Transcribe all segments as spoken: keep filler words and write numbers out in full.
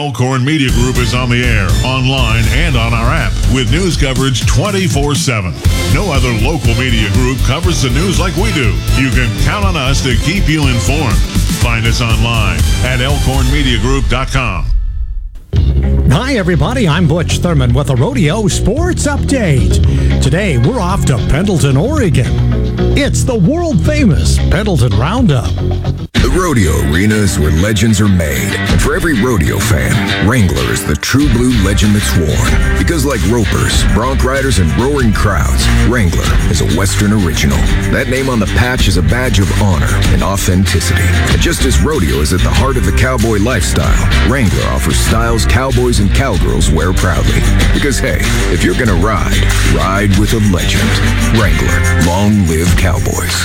Elkhorn Media Group is on the air, online, and on our app with news coverage twenty-four seven. No other local media group covers the news like we do. You can count on us to keep you informed. Find us online at elkhorn media group dot com. Hi, everybody. I'm Butch Thurman with a Rodeo Sports Update. Today, we're off to Pendleton, Oregon. It's the world-famous Pendleton Roundup. The rodeo arena is where legends are made. And for every rodeo fan, Wrangler is the true blue legend that's worn. Because like ropers, bronc riders, and roaring crowds, Wrangler is a Western original. That name on the patch is a badge of honor and authenticity. And just as rodeo is at the heart of the cowboy lifestyle, Wrangler offers styles cowboys and cowgirls wear proudly. Because hey, if you're gonna ride, ride with a legend. Wrangler, long live cowboys.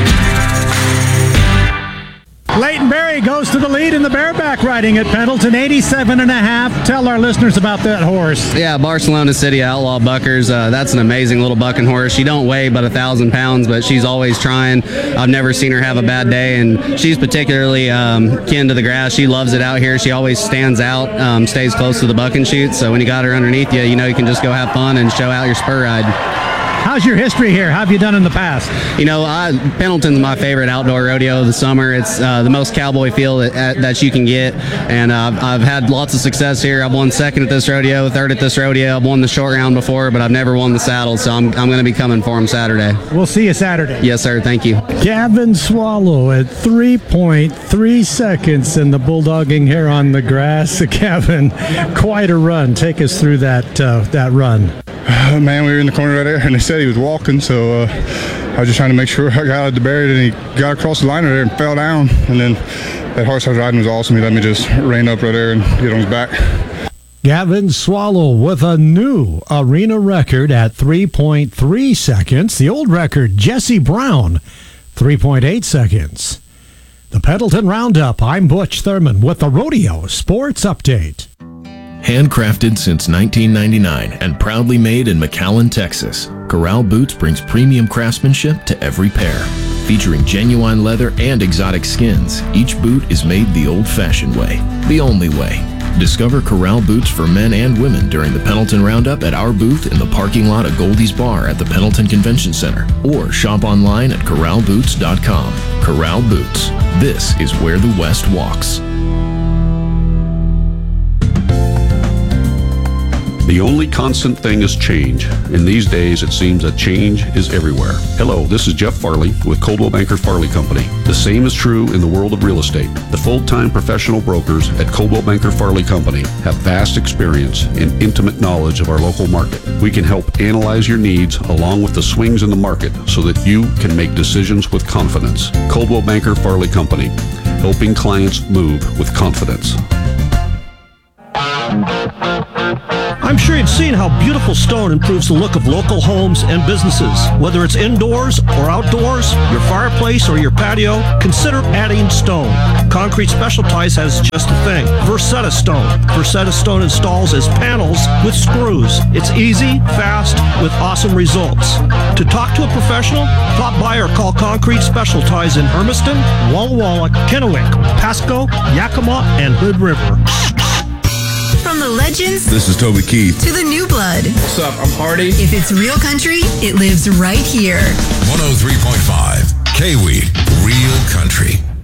Leighton Berry goes to the lead in the bareback riding at Pendleton, eighty-seven and a half. Tell our listeners about that horse. Yeah, Barcelona City Outlaw Buckers. Uh, that's an amazing little bucking horse. She don't weigh but a thousand pounds, but she's always trying. I've never seen her have a bad day, and she's particularly um, kin to the grass. She loves it out here. She always stands out, um, stays close to the bucking chutes. So when you got her underneath you, you know you can just go have fun and show out your spur ride. How's your history here? How have you done in the past? You know, I, Pendleton's my favorite outdoor rodeo of the summer. It's uh, the most cowboy feel that, that you can get, and uh, I've, I've had lots of success here. I've won second at this rodeo, third at this rodeo. I've won the short round before, but I've never won the saddle, so I'm, I'm going to be coming for him Saturday. We'll see you Saturday. Yes, sir. Thank you. Gavin Swallow at three point three seconds in the bulldogging here on the grass. Gavin, quite a run. Take us through that uh, that run. Uh, man, we were in the corner right there, and they said he was walking, so uh, I was just trying to make sure I got out of the barrier, and he got across the line right there and fell down. And then that horse I was riding was awesome. He let me just rein up right there and get on his back. Gavin Swallow with a new arena record at three point three seconds. The old record, Jesse Brown, three point eight seconds. The Pendleton Roundup. I'm Butch Thurman with the Rodeo Sports Update. Handcrafted since nineteen ninety-nine and proudly made in McAllen, Texas, Corral Boots brings premium craftsmanship to every pair. Featuring genuine leather and exotic skins, each boot is made the old-fashioned way, the only way. Discover Corral Boots for men and women during the Pendleton Roundup at our booth in the parking lot of Goldie's Bar at the Pendleton Convention Center, or shop online at corral boots dot com. Corral Boots. This is where the West walks. The only constant thing is change. In these days, it seems that change is everywhere. Hello, this is Jeff Farley with Coldwell Banker Farley Company. The same is true in the world of real estate. The full-time professional brokers at Coldwell Banker Farley Company have vast experience and intimate knowledge of our local market. We can help analyze your needs along with the swings in the market so that you can make decisions with confidence. Coldwell Banker Farley Company, helping clients move with confidence. I'm sure you've seen how beautiful stone improves the look of local homes and businesses. Whether it's indoors or outdoors, your fireplace or your patio, consider adding stone. Concrete Specialties has just the thing. Versetta Stone. Versetta Stone installs as panels with screws. It's easy, fast, with awesome results. To talk to a professional, stop by or call Concrete Specialties in Hermiston, Walla Walla, Kennewick, Pasco, Yakima, and Hood River. From the legends, this is Toby Keith, to the new blood. What's up? I'm Hardy. If it's real country, it lives right here. one oh three point five K W E, Real Country.